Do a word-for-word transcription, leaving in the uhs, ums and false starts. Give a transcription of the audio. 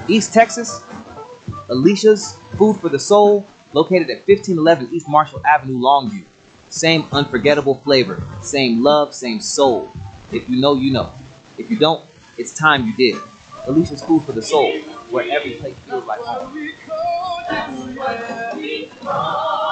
East Texas, Alicia's Food for the Soul, located at fifteen eleven East Marshall Avenue, Longview. Same unforgettable flavor, same love, same soul. If you know, you know. If you don't, it's time you did. Alicia's Food for the Soul, where every plate feels like home.